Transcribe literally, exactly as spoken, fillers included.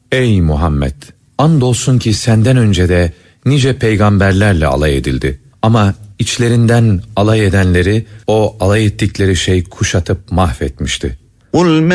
Ey Muhammed! Andolsun ki senden önce de nice peygamberlerle alay edildi. Ama içlerinden alay edenleri o alay ettikleri şey kuşatıp mahvetmişti. قُلْ